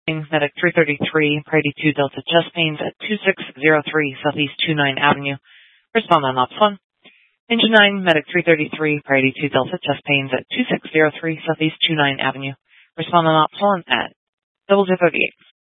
Medic 333, Priority 2 Delta chest pains at 2603 Southeast 29 Avenue. Respond on Ops 1. Engine 9, Medic 333, Priority 2 Delta chest pains at 2603 Southeast 29 Avenue. Respond on Ops 1 at 0038.